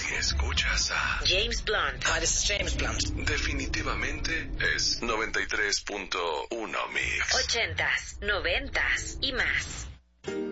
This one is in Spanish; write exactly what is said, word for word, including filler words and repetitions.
Si escuchas a James Blunt. Hi, this is James Blunt. definitivamente es noventa y tres punto uno Mix. Ochentas, noventas y más.